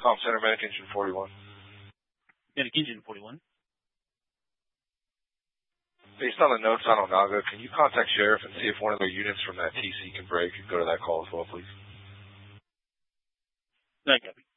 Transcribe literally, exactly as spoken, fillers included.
Com Center, Medic Engine forty-one. Medic Engine forty-one. Based on the notes on Onaga, can you contact Sheriff and see if one of their units from that T C can break and go to that call as well, please? That copy.